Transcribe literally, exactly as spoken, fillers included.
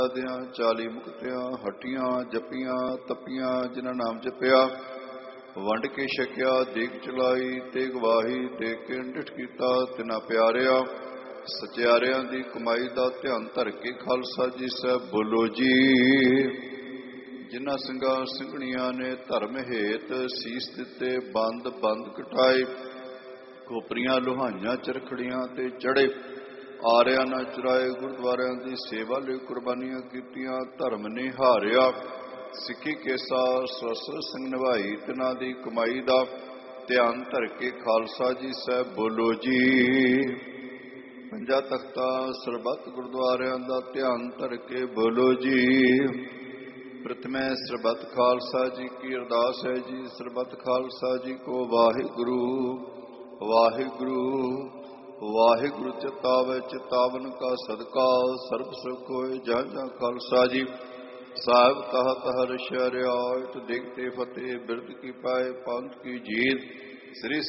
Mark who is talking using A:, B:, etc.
A: ਦਿਆਂ ਚਾਲੀ ਮੁਕਤਿਆਂ ਹਟੀਆਂ ਜਪੀਆਂ ਤਪੀਆਂ ਜਿਨ੍ਹਾਂ ਨਾਮ ਜਪਿਆ ਵੰਡ ਕੇ ਛਕਿਆ ਦੇਗ ਚਲਾਈ ਤੇ ਗਵਾਹੀ ਦੇ ਕੇ ਡਿਠ ਕੀਤਾ ਤਿਨਾ ਪਿਆਰਿਆ ਸਚਿਆਰਿਆਂ ਦੀ ਕਮਾਈ ਦਾ ਧਿਆਨ ਧਰ ਕੇ ਖਾਲਸਾ ਜੀ ਸਾਹਿਬ ਬੋਲੋ ਜੀ। ਜਿਨ੍ਹਾਂ ਸਿੰਘਾਂ ਸਿੰਘਣੀਆਂ ਨੇ ਧਰਮ ਹੇਤ ਸੀਸ ਦਿੱਤੇ ਬੰਦ ਬੰਦ ਕਟਾਏ ਖੋਪਰੀਆਂ ਲੁਹਾਈਆਂ ਚਰਖੜੀਆਂ ਤੇ ਚੜੇ ਆਰਿਆਂ ਨਾ ਚੁਰਾਏ ਗੁਰਦੁਆਰਿਆਂ ਦੀ ਸੇਵਾ ਲਈ ਕੁਰਬਾਨੀਆਂ ਕੀਤੀਆਂ ਧਰਮ ਨੇ ਹਾਰਿਆ ਸਿੱਖੀ ਕੇਸਾ ਸਵਸਰ ਸਿੰਘ ਨਿਭਾਈ ਤਿਨਾਂ ਦੀ ਕਮਾਈ ਦਾ ਧਿਆਨ ਧਰ ਕੇ ਖਾਲਸਾ ਜੀ ਸਾਹਿਬ ਬੋਲੋ ਜੀ। ਪੰਜਾ ਤਖਤਾਂ ਸਰਬੱਤ ਗੁਰਦੁਆਰਿਆਂ ਦਾ ਧਿਆਨ ਧਰ ਕੇ ਬੋਲੋ ਜੀ। ਪ੍ਰਥਮੇ ਸਰਬੱਤ ਖਾਲਸਾ ਜੀ ਕੀ ਅਰਦਾਸ ਹੈ ਜੀ। ਸਰਬੱਤ ਖਾਲਸਾ ਜੀ ਕੋ ਵਾਹਿਗੁਰੂ ਵਾਹਿਗੁਰੂ ਵਾਹਿਗੁਰੂ ਚਿਤਾਵੇ ਚਿਤਾਵਨ ਕਾ ਸਦਕਾ ਸਰਬ ਸੁਖ ਹੋਏ ਜਾਂ ਜਾਂ ਖਾਲਸਾ ਜੀ ਸਾਹਿਬ ਤਹ ਤਹ ਰਸ਼ਰਿਆਇਤ ਦੇਖਤੇ ਫਤਿਹ ਬਿਰਦ ਕੀ ਪਾਏ ਪੰਥ ਕੀ ਜੀਤ ਸ੍ਰੀ